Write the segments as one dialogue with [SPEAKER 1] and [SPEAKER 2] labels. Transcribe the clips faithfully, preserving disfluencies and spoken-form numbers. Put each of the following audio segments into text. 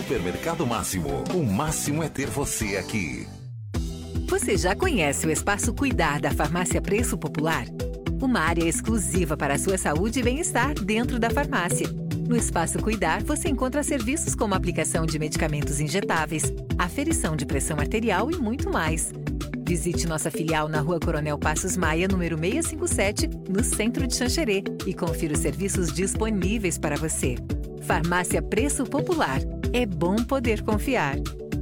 [SPEAKER 1] Supermercado Máximo. O máximo é ter você aqui.
[SPEAKER 2] Você já conhece o Espaço Cuidar da Farmácia Preço Popular? Uma área exclusiva para a sua saúde e bem-estar dentro da farmácia. No Espaço Cuidar, você encontra serviços como aplicação de medicamentos injetáveis, aferição de pressão arterial e muito mais. Visite nossa filial na Rua Coronel Passos Maia, número seiscentos e cinquenta e sete, no centro de Xanxerê, e confira os serviços disponíveis para você. Farmácia Preço Popular. É bom poder confiar.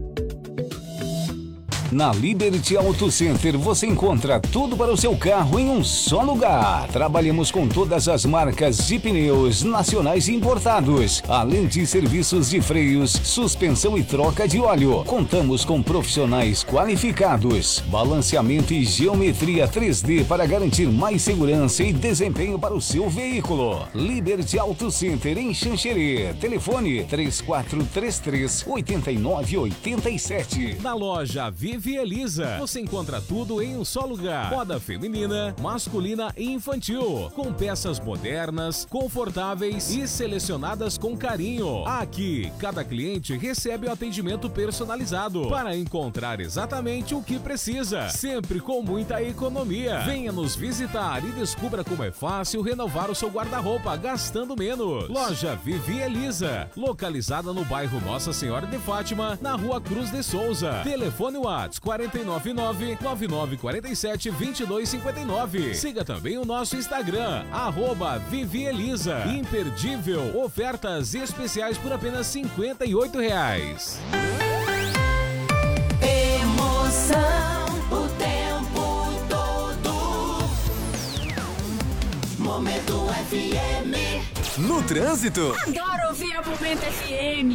[SPEAKER 3] Na Liberty Auto Center você encontra tudo para o seu carro em um só lugar. Trabalhamos com todas as marcas de pneus nacionais e importados, além de serviços de freios, suspensão e troca de óleo. Contamos com profissionais qualificados, balanceamento e geometria três D para garantir mais segurança e desempenho para o seu veículo. Liberty Auto Center em Xanxerê. Telefone três quatro três três, oito nove oito sete.
[SPEAKER 4] Na loja Vive Elisa, você encontra tudo em um só lugar. Moda feminina, masculina e infantil, com peças modernas, confortáveis e selecionadas com carinho. Aqui, cada cliente recebe o atendimento personalizado para encontrar exatamente o que precisa, sempre com muita economia. Venha nos visitar e descubra como é fácil renovar o seu guarda-roupa gastando menos. Loja Vivi Elisa, localizada no bairro Nossa Senhora de Fátima, na Rua Cruz de Souza. Telefone WhatsApp quatro nove nove, nove nove quatro sete, dois dois cinco nove. Siga também o nosso Instagram, arroba Vivi Elisa. Imperdível, ofertas especiais por apenas cinquenta e oito reais.
[SPEAKER 5] Emoção o tempo todo. Momento F M.
[SPEAKER 1] No trânsito.
[SPEAKER 6] Adoro ouvir a Momento F M.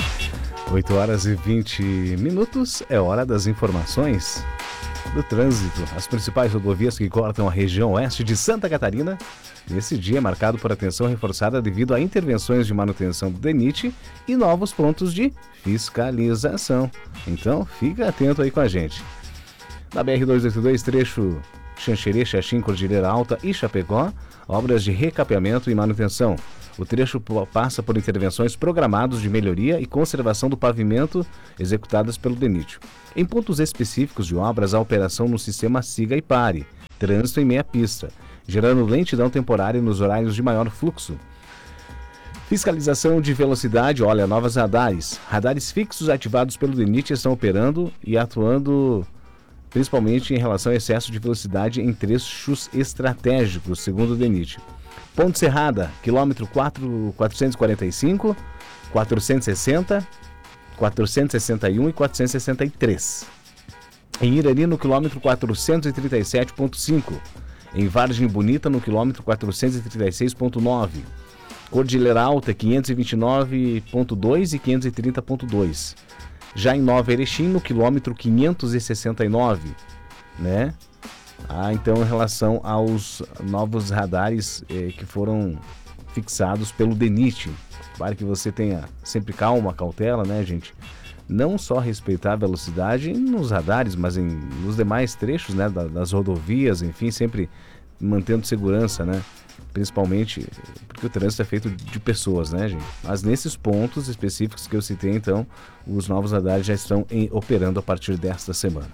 [SPEAKER 7] oito horas e vinte minutos, é hora das informações do trânsito. As principais rodovias que cortam a região oeste de Santa Catarina, nesse dia é marcado por atenção reforçada devido a intervenções de manutenção do DENIT e novos pontos de fiscalização. Então, fica atento aí com a gente. Na B R duzentos e oitenta e dois, trecho Xanxerê, Xaxim, Cordilheira Alta e Chapecó, obras de recapeamento e manutenção. O trecho passa por intervenções programadas de melhoria e conservação do pavimento executadas pelo DENIT. Em pontos específicos de obras, a operação no sistema Siga e Pare, trânsito em meia pista, gerando lentidão temporária nos horários de maior fluxo. Fiscalização de velocidade, olha, novas radares. Radares fixos ativados pelo DENIT estão operando e atuando principalmente em relação ao excesso de velocidade em trechos estratégicos, segundo o DENIT. Ponte Serrada, quilômetro quatrocentos e quarenta e cinco, quatrocentos e sessenta, quatrocentos e sessenta e um e quatrocentos e sessenta e três. Em Irani, no quilômetro quatrocentos e trinta e sete ponto cinco. Em Vargem Bonita, no quilômetro quatrocentos e trinta e seis ponto nove. Cordilheira Alta, quinhentos e vinte e nove ponto dois e quinhentos e trinta ponto dois. Já em Nova Erechim, no quilômetro quinhentos e sessenta e nove, né? Ah, então, em relação aos novos radares eh, que foram fixados pelo DENIT. Claro que você tenha sempre calma, cautela, né, gente? Não só respeitar a velocidade nos radares, mas em, nos demais trechos, né, da, das rodovias, enfim, sempre mantendo segurança, né? Principalmente porque o trânsito é feito de pessoas, né, gente? Mas nesses pontos específicos que eu citei, então, os novos radares já estão em, operando a partir desta semana.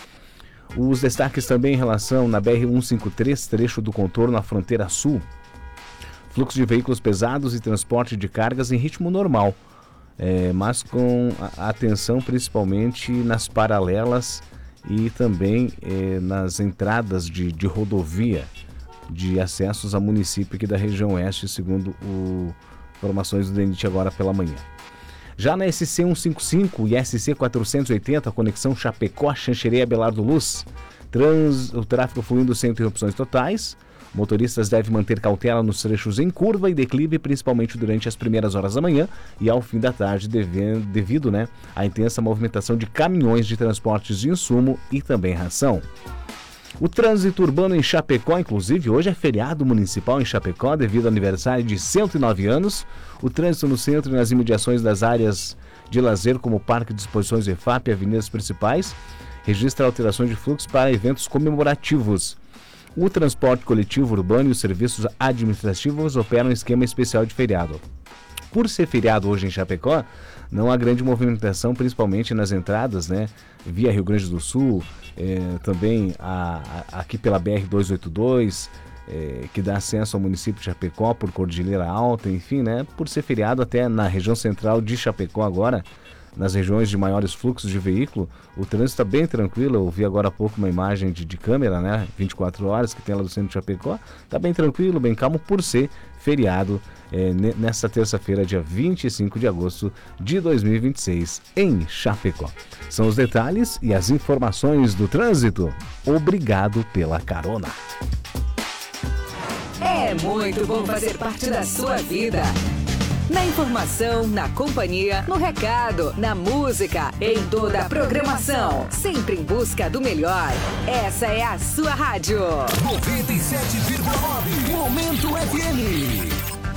[SPEAKER 7] Os destaques também em relação na B R cento e cinquenta e três, trecho do contorno na fronteira sul. Fluxo de veículos pesados e transporte de cargas em ritmo normal, é, mas com a atenção principalmente nas paralelas e também é, nas entradas de, de rodovia de acessos a município aqui da região oeste, segundo o, informações do DENIT agora pela manhã. Já na S C cento e cinquenta e cinco e S C quatrocentos e oitenta, conexão Chapecó, Xanxerê e Abelardo Luz, trans, o tráfego fluindo sem interrupções totais. Motoristas devem manter cautela nos trechos em curva e declive, principalmente durante as primeiras horas da manhã e ao fim da tarde, devendo, devido né, à intensa movimentação de caminhões de transportes de insumo e também ração. O trânsito urbano em Chapecó, inclusive, hoje é feriado municipal em Chapecó devido ao aniversário de cento e nove anos. O trânsito no centro e nas imediações das áreas de lazer, como Parque de Exposições E F A P e avenidas principais, registra alterações de fluxo para eventos comemorativos. O transporte coletivo urbano e os serviços administrativos operam em esquema especial de feriado. por ser feriado hoje em Chapecó, não há grande movimentação, principalmente nas entradas, né? Via Rio Grande do Sul, é, também a, a, aqui pela B R duzentos e oitenta e dois, é, que dá acesso ao município de Chapecó por Cordilheira Alta, enfim, né? Por ser feriado até na região central de Chapecó agora, nas regiões de maiores fluxos de veículo, o trânsito está bem tranquilo. Eu vi agora há pouco uma imagem de, de câmera, né? vinte e quatro horas, que tem lá do centro de Chapecó. Está bem tranquilo, bem calmo, por ser feriado é, nesta terça-feira, dia vinte e cinco de agosto de dois mil e vinte e seis, em Chapecó. São os detalhes e as informações do trânsito. Obrigado pela carona.
[SPEAKER 2] É muito bom fazer parte da sua vida. Na informação, na companhia, no recado, na música, em toda a programação. Sempre em busca do melhor. Essa é a sua rádio.
[SPEAKER 3] noventa e sete vírgula nove Momento F M.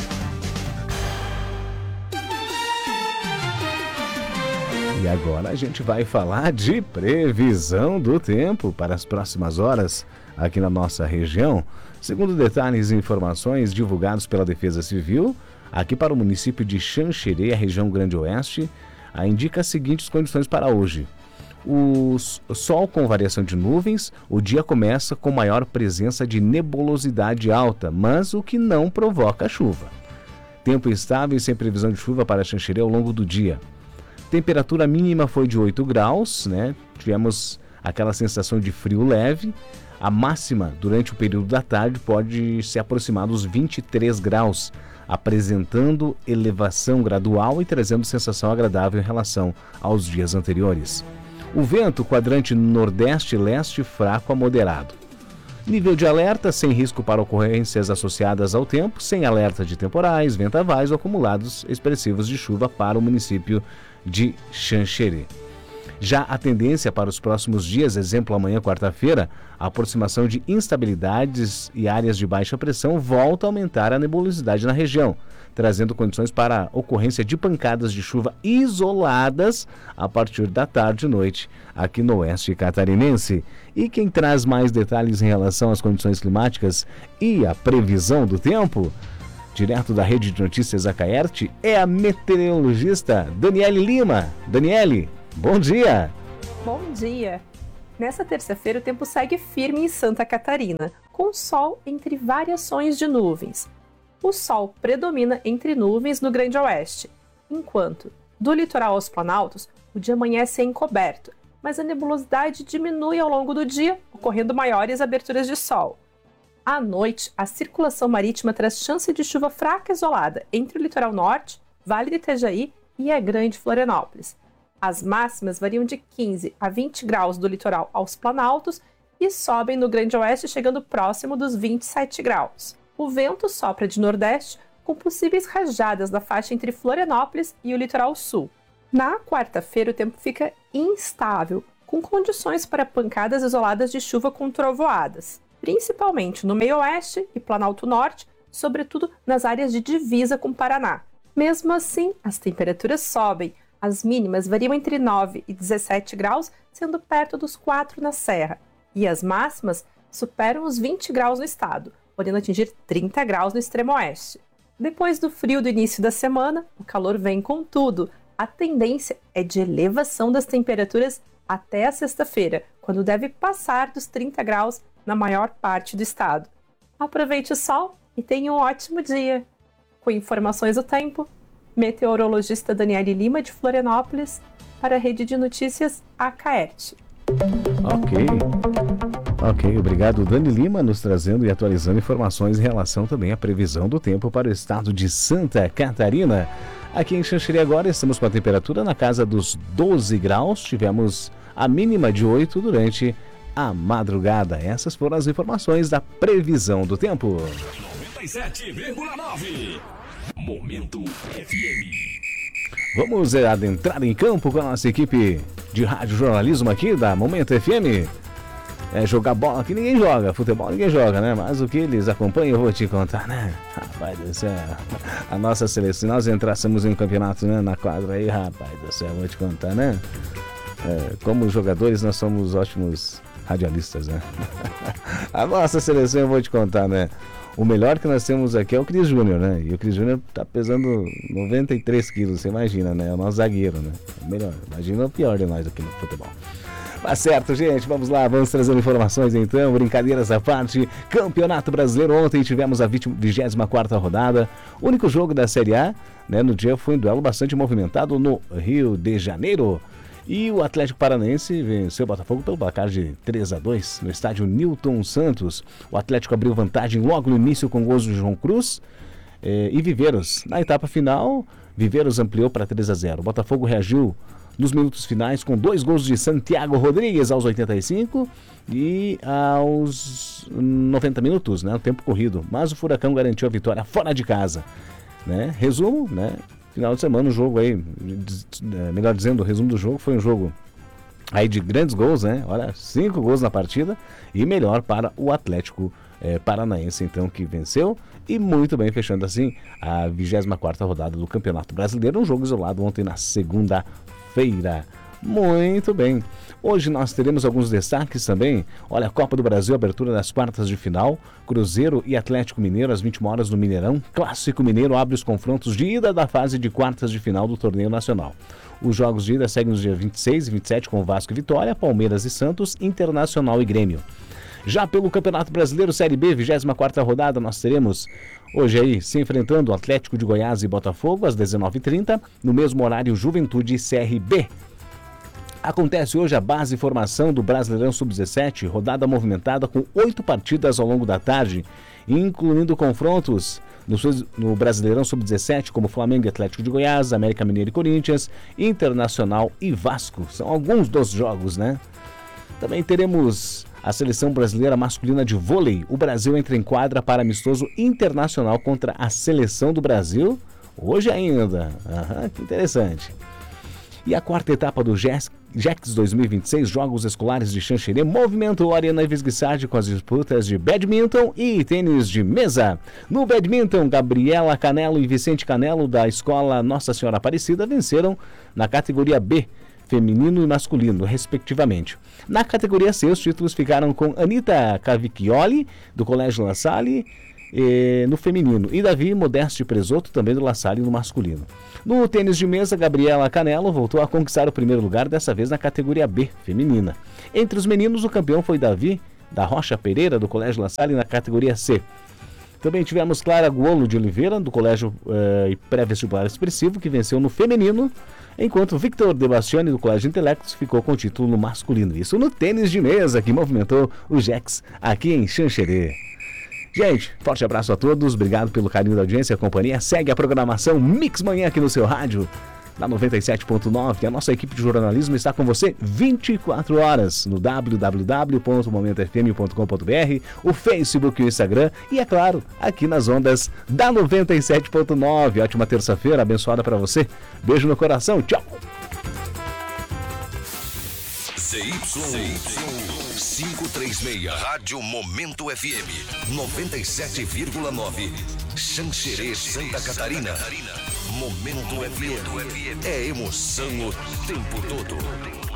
[SPEAKER 7] E agora a gente vai falar de previsão do tempo para as próximas horas aqui na nossa região. Segundo detalhes e informações divulgados pela Defesa Civil, aqui para o município de Xanxerê, a região Grande Oeste, a indica as seguintes condições para hoje. O sol com variação de nuvens, o dia começa com maior presença de nebulosidade alta, mas o que não provoca chuva. Tempo estável e sem previsão de chuva para Xanxerê ao longo do dia. Temperatura mínima foi de oito graus, né? Tivemos aquela sensação de frio leve. A máxima durante o período da tarde pode se aproximar dos vinte e três graus, apresentando elevação gradual e trazendo sensação agradável em relação aos dias anteriores. O vento, quadrante nordeste e leste, fraco a moderado. Nível de alerta, sem risco para ocorrências associadas ao tempo, sem alerta de temporais, vendavais ou acumulados expressivos de chuva para o município de Xanxerê. Já a tendência para os próximos dias, exemplo amanhã, quarta-feira, a aproximação de instabilidades e áreas de baixa pressão volta a aumentar a nebulosidade na região, trazendo condições para a ocorrência de pancadas de chuva isoladas a partir da tarde e noite aqui no oeste catarinense. E quem traz mais detalhes em relação às condições climáticas e a previsão do tempo, direto da Rede de Notícias Acaerte, é a meteorologista Daniele Lima. Daniele, bom dia!
[SPEAKER 8] Bom dia! Nessa terça-feira o tempo segue firme em Santa Catarina, com sol entre variações de nuvens. O sol predomina entre nuvens no Grande Oeste, enquanto, do litoral aos planaltos, o dia amanhece encoberto, mas a nebulosidade diminui ao longo do dia, ocorrendo maiores aberturas de sol. À noite, a circulação marítima traz chance de chuva fraca isolada entre o litoral norte, Vale do Itajaí e a Grande Florianópolis. As máximas variam de quinze a vinte graus do litoral aos planaltos e sobem no Grande Oeste, chegando próximo dos vinte e sete graus. O vento sopra de nordeste, com possíveis rajadas na faixa entre Florianópolis e o litoral sul. Na quarta-feira, o tempo fica instável, com condições para pancadas isoladas de chuva com trovoadas, principalmente no meio-oeste e Planalto Norte, sobretudo nas áreas de divisa com Paraná. Mesmo assim, as temperaturas sobem. As mínimas variam entre nove e dezessete graus, sendo perto dos quatro na Serra, e as máximas superam os vinte graus no estado, podendo atingir trinta graus no extremo oeste. Depois do frio do início da semana, o calor vem com tudo. A tendência é de elevação das temperaturas até a sexta-feira, quando deve passar dos trinta graus na maior parte do estado. Aproveite o sol e tenha um ótimo dia! Com informações do tempo, meteorologista Daniele Lima, de Florianópolis, para a Rede de Notícias Acaerte.
[SPEAKER 7] Ok, ok, obrigado Dani Lima, nos trazendo e atualizando informações em relação também à previsão do tempo para o estado de Santa Catarina. Aqui em Xanxerê agora estamos com a temperatura na casa dos doze graus, tivemos a mínima de oito durante a madrugada. Essas foram as informações da previsão do tempo.
[SPEAKER 3] noventa e sete vírgula nove Momento F M.
[SPEAKER 7] Vamos adentrar em campo com a nossa equipe de rádio jornalismo aqui da Momento F M. É jogar bola que ninguém joga, futebol ninguém joga, né? Mas o que eles acompanham eu vou te contar, né? Rapaz do céu, a nossa seleção, nós entrássemos em um campeonato, né, na quadra aí, rapaz do céu, eu vou te contar, né? É, como jogadores nós somos ótimos radialistas, né? A nossa seleção eu vou te contar, né? O melhor que nós temos aqui é o Cris Júnior, né? E o Cris Júnior tá pesando noventa e três quilos, você imagina, né? É o nosso zagueiro, né? O melhor, imagina o pior de nós aqui no futebol. Tá certo, gente, vamos lá, vamos trazendo informações então, brincadeiras à parte. Campeonato Brasileiro, ontem tivemos a vigésima quarta rodada, o único jogo da Série A, né? No dia foi um duelo bastante movimentado no Rio de Janeiro. E o Atlético Paranaense venceu o Botafogo pelo placar de três a dois no estádio Newton Santos. O Atlético abriu vantagem logo no início com gols de João Cruz eh, e Viveiros. Na etapa final, Viveiros ampliou para três a zero. O Botafogo reagiu nos minutos finais com dois gols de Santiago Rodrigues aos oitenta e cinco e aos noventa minutos, né, no tempo corrido. Mas o Furacão garantiu a vitória fora de casa. Né? Resumo, né? Final de semana, o jogo aí, melhor dizendo, o resumo do jogo foi um jogo aí de grandes gols, né? Olha, cinco gols na partida e melhor para o Atlético eh, Paranaense, então, que venceu e muito bem, fechando assim a vigésima quarta rodada do Campeonato Brasileiro, um jogo isolado ontem na segunda-feira. Muito bem. Hoje nós teremos alguns destaques também. Olha, a Copa do Brasil, abertura das quartas de final. Cruzeiro e Atlético Mineiro às vinte e uma horas no Mineirão. Clássico Mineiro abre os confrontos de ida da fase de quartas de final do torneio nacional. Os jogos de ida seguem nos dias vinte e seis e vinte e sete com Vasco e Vitória, Palmeiras e Santos, Internacional e Grêmio. Já pelo Campeonato Brasileiro Série B, vigésima quarta rodada, nós teremos hoje aí se enfrentando o Atlético de Goiás e Botafogo às dezenove e trinta. No mesmo horário, Juventude e C R B. Acontece hoje a base de formação do Brasileirão sub dezessete, rodada movimentada com oito partidas ao longo da tarde, incluindo confrontos no, no Brasileirão sub dezessete, como Flamengo e Atlético de Goiás, América Mineiro e Corinthians, Internacional e Vasco. São alguns dos jogos, né? Também teremos a seleção brasileira masculina de vôlei. O Brasil entra em quadra para amistoso internacional contra a seleção do Brasil, hoje ainda. Aham, que interessante. E a quarta etapa do G E C dois mil e vinte e seis, Jogos Escolares de Xanxerê, movimentou a Arena Ivisguissardi com as disputas de badminton e tênis de mesa. No badminton, Gabriela Canelo e Vicente Canelo, da Escola Nossa Senhora Aparecida, venceram na categoria B, feminino e masculino, respectivamente. Na categoria C, os títulos ficaram com Anitta Cavicchioli, do Colégio La Salle, eh, no feminino, e Davi Modeste Presoto, também do La Salle, no masculino. No tênis de mesa, Gabriela Canelo voltou a conquistar o primeiro lugar, dessa vez na categoria B, feminina. Entre os meninos, o campeão foi Davi da Rocha Pereira, do Colégio La Salle, na categoria C. Também tivemos Clara Guolo de Oliveira, do Colégio eh, Pré-Vestibular Expressivo, que venceu no feminino, enquanto Victor De Bastiani, do Colégio Intelectos, ficou com o título no masculino. Isso no tênis de mesa, que movimentou o G E C aqui em Xanxerê. Gente, forte abraço a todos, obrigado pelo carinho da audiência e a companhia. Segue a programação Mix Manhã aqui no seu rádio, na noventa e sete ponto nove. A nossa equipe de jornalismo está com você vinte e quatro horas no w w w ponto momento f m ponto com ponto b r, o Facebook e o Instagram e, é claro, aqui nas ondas da noventa e sete ponto nove. Ótima terça-feira, abençoada para você. Beijo no coração, tchau!
[SPEAKER 1] Z Y quinhentos e trinta e seis, Rádio Momento F M, noventa e sete vírgula nove, Xanxerê, Santa Catarina. Momento F M, é emoção o tempo todo.